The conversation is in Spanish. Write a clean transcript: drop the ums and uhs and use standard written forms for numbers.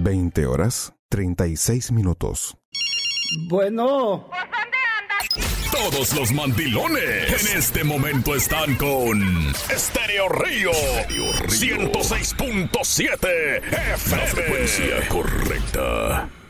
20 horas, 36 minutos. Bueno. Todos los mandilones en este momento están con Estéreo Río 106.7 FM. La frecuencia correcta.